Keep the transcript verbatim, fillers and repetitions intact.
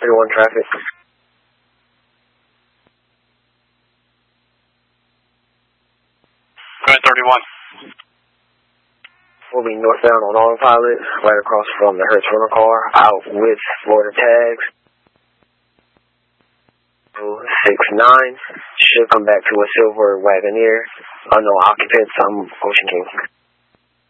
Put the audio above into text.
thirty-one traffic. Go ahead, thirty-one. We'll be northbound on autopilot, right across from the Hertz rental car, out with Florida tags. six nine, should come back to a silver Wagoneer. Unknown occupants, I'm Ocean King.